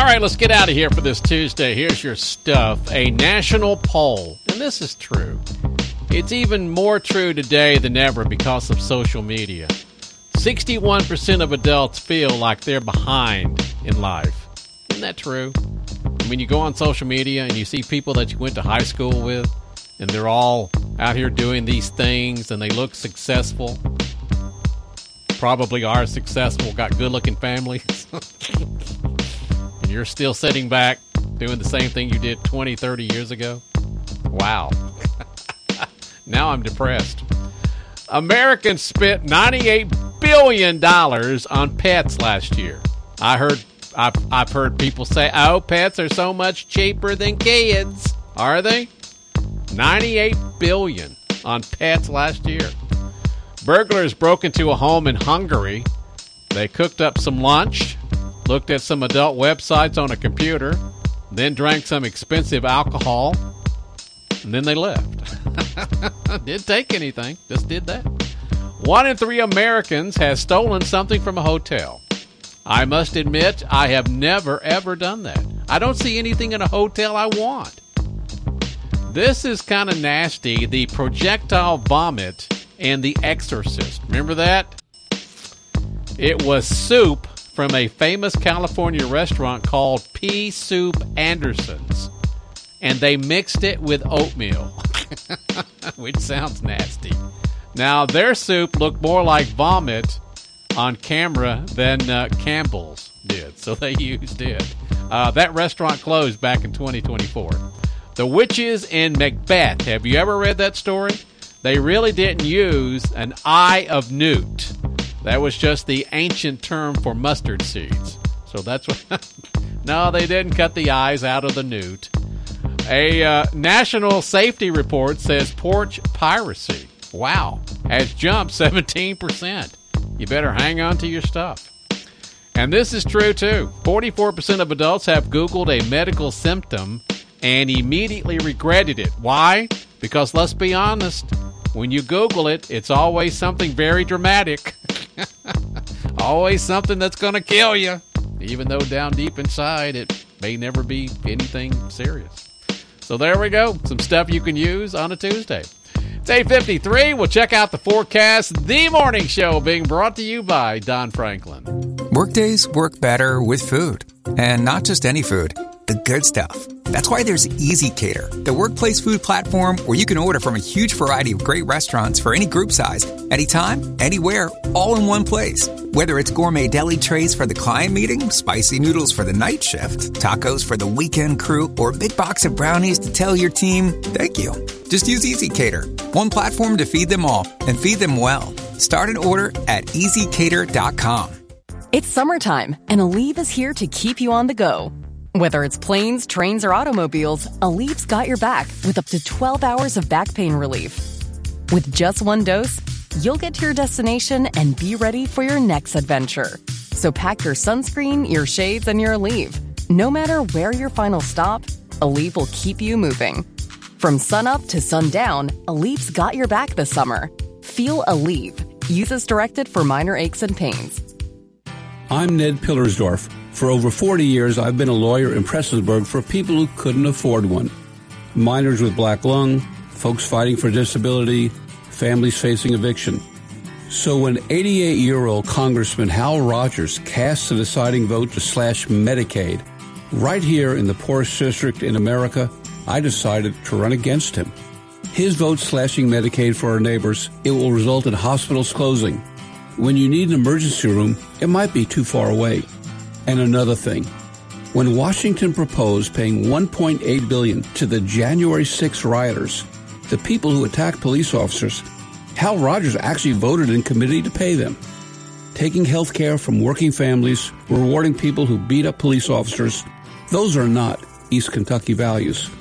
All right, let's get out of here for this Tuesday. Here's your stuff. A national poll, and this is true. It's even more true today than ever because of social media. 61% of adults feel like they're behind in life. Isn't that true? When you go on social media and you see people that you went to high school with, and they're all out here doing these things, and they look successful, probably are successful, got good-looking families, and you're still sitting back doing the same thing you did 20, 30 years ago. Wow. Now I'm depressed. Americans spent $98 billion on pets last year. I've heard people say, oh, pets are so much cheaper than kids. Are they? $98 billion on pets last year. Burglars broke into a home in Hungary. They cooked up some lunch, looked at some adult websites on a computer, then drank some expensive alcohol, and then they left. Didn't take anything, just did that. 1 in 3 Americans has stolen something from a hotel. I must admit, I have never, ever done that. I don't see anything in a hotel I want. This is kind of nasty, the projectile vomit and The Exorcist. Remember that? It was soup from a famous California restaurant called Pea Soup Anderson's. And they mixed it with oatmeal, which sounds nasty. Now, their soup looked more like vomit on camera than Campbell's did, so they used it. That restaurant closed back in 2024. The Witches in Macbeth. Have you ever read that story? They really didn't use an eye of newt. That was just the ancient term for mustard seeds. So that's what... No, they didn't cut the eyes out of the newt. A national safety report says porch piracy, wow, has jumped 17%. You better hang on to your stuff. And this is true, too. 44% of adults have Googled a medical symptom and immediately regretted it. Why? Because let's be honest, when you Google it, it's always something very dramatic. Always something that's going to kill you, even though down deep inside it may never be anything serious. So there we go. Some stuff you can use on a Tuesday. It's 8:53. We'll check out the forecast. The Morning Show being brought to you by Don Franklin. Workdays work better with food. And not just any food. The good stuff. That's why there's Easy Cater, the workplace food platform where you can order from a huge variety of great restaurants for any group size, anytime, anywhere, all in one place. Whether it's gourmet deli trays for the client meeting, spicy noodles for the night shift, tacos for the weekend crew, or a big box of brownies to tell your team, thank you. Just use Easy Cater, one platform to feed them all and feed them well. Start an order at easycater.com. It's summertime, and Aleve is here to keep you on the go. Whether it's planes, trains, or automobiles, Aleve's got your back with up to 12 hours of back pain relief. With just one dose, you'll get to your destination and be ready for your next adventure. So pack your sunscreen, your shades, and your Aleve. No matter where your final stop, Aleve will keep you moving. From sunup to sundown, Aleve's got your back this summer. Feel Aleve. Use as directed for minor aches and pains. I'm Ned Pillersdorf. For over 40 years, I've been a lawyer in Prestonsburg for people who couldn't afford one. Minors with black lung, folks fighting for disability, families facing eviction. So when 88-year-old Congressman Hal Rogers cast the deciding vote to slash Medicaid, right here in the poorest district in America, I decided to run against him. His vote slashing Medicaid for our neighbors, it will result in hospitals closing. When you need an emergency room, it might be too far away. And another thing, when Washington proposed paying $1.8 billion to the January 6 rioters, the people who attacked police officers, Hal Rogers actually voted in committee to pay them. Taking health care from working families, rewarding people who beat up police officers, those are not East Kentucky values.